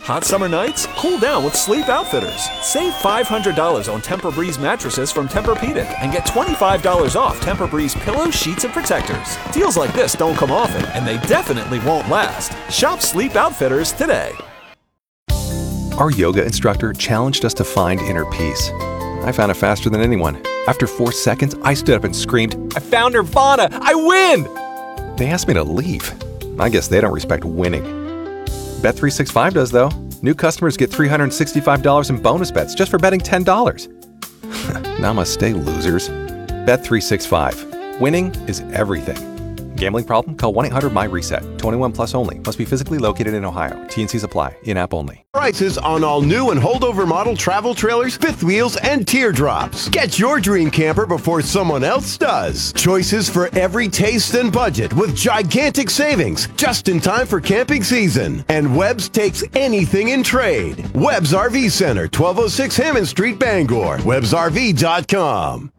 Hot summer nights? Cool down with Sleep Outfitters. Save $500 on Tempur-Breeze mattresses from Tempur-Pedic and get $25 off Tempur-Breeze pillows, sheets, and protectors. Deals like this don't come often, and they definitely won't last. Shop Sleep Outfitters today. Our yoga instructor challenged us to find inner peace. I found it faster than anyone. After 4 seconds, I stood up and screamed, "I found Nirvana! I win!" They asked me to leave. I guess they don't respect winning. Bet365 does, though. New customers get $365 in bonus bets just for betting $10. Namaste, losers. Bet365. Winning is everything. Gambling problem? Call 1-800-MY-RESET. 21 plus only. Must be physically located in Ohio. T&Cs apply. In-app only. Prices on all new and holdover model travel trailers, fifth wheels, and teardrops. Get your dream camper before someone else does. Choices for every taste and budget with gigantic savings just in time for camping season. And Webb's takes anything in trade. Webb's RV Center, 1206 Hammond Street, Bangor. WebbsRV.com.